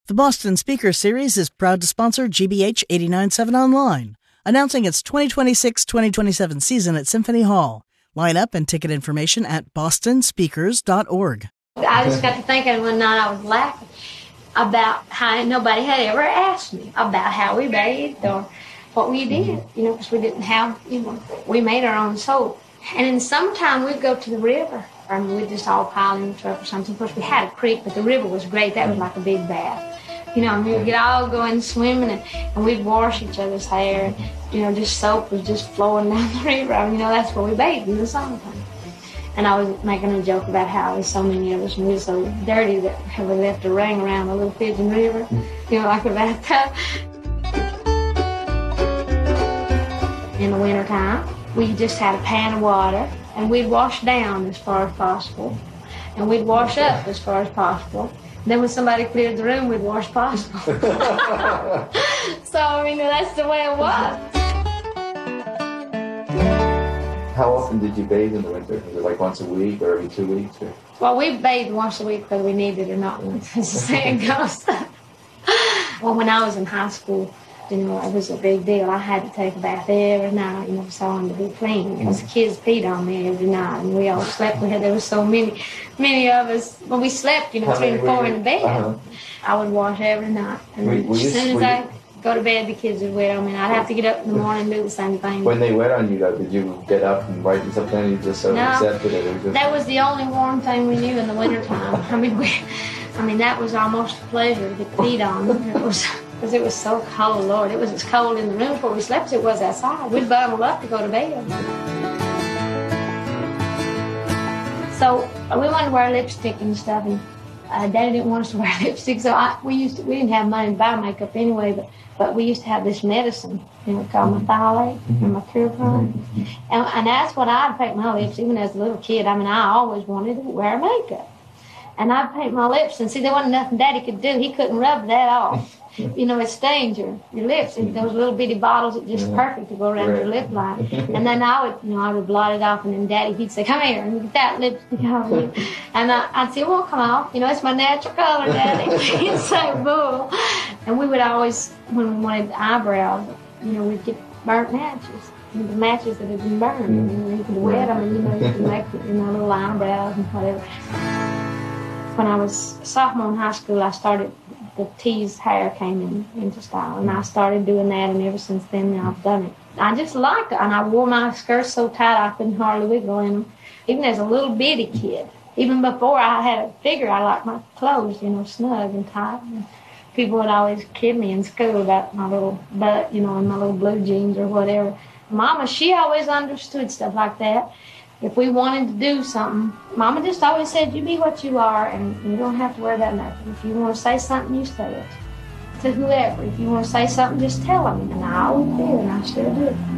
The Boston Speaker Series is proud to sponsor GBH 89.7 Online, announcing its 2026-2027 season at Symphony Hall. Line up and ticket information at bostonspeakers.org. I just got to thinking one night I was laughing about how nobody had ever asked me about how we bathed or what we did, because we didn't have, we made our own soap. And in the summertime, we'd go to the river, and we'd just all pile in the truck or something. Of course, we had a creek, but the river was great. That was like a big bath. And we'd all go in swimming, and we'd wash each other's hair. And, just soap was just flowing down the river. That's where we bathed in the summertime. And I was making a joke about how there's so many of us, and we were so dirty that we left a ring around the little Pigeon River, like a bathtub. In the wintertime, we just had a pan of water, and we'd wash down as far as possible, and we'd wash up as far as possible. Then when somebody cleared the room, we'd wash possible. So, that's the way it was. How often did you bathe in the winter? Was it like once a week or every 2 weeks? Or? Well, we bathed once a week whether we needed it or not, as the saying goes. Well, when I was in high school, it was a big deal. I had to take a bath every night, so I wanted to be clean. Because the kids peed on me every night, and we all slept. There was so many of us. When we slept, 3 and 4 in the bed. Uh-huh. I would wash every night. And as soon as I go to bed, the kids would wet on me. And I'd have to get up in the morning and do the same thing. When they wet on you, though, did you get up and wipe yourself down? You just sort of accepted it? That was the only warm thing we knew in the wintertime. That was almost a pleasure to get peed on. Because it was so cold, Lord. It was as cold in the room where we slept as it was outside. We'd bundle up to go to bed. So we wanted to wear lipstick and stuff, and Daddy didn't want us to wear lipstick, so we didn't have money to buy makeup anyway, but we used to have this medicine, called Metholate and Mercurochrome, and that's what I'd paint my lips, even as a little kid. I always wanted to wear makeup, and I'd paint my lips, and see, there wasn't nothing Daddy could do. He couldn't rub that off. It stains your lips. And those little bitty bottles, it's just perfect to go around your lip line. And then I would blot it off, and then Daddy, he'd say, "Come here and get that lipstick off you." And I'd say, "It won't come off. It's my natural color, Daddy." He'd say, "Bull." And we would always, when we wanted eyebrows, we'd get burnt matches. The matches that had been burned. And you could wet them, and you could make little eyebrows and whatever. When I was a sophomore in high school, I started. The teased hair came into style, and I started doing that, and ever since then I've done it. I just liked it, and I wore my skirts so tight I couldn't hardly wiggle in them. Even as a little bitty kid, even before I had a figure, I liked my clothes, snug and tight. And people would always kid me in school about my little butt, and my little blue jeans or whatever. Mama, she always understood stuff like that. If we wanted to do something, Mama just always said, "You be what you are, and you don't have to worry about nothing. If you want to say something, you say it. To whoever. If you want to say something, just tell them." And I always did, and I still do.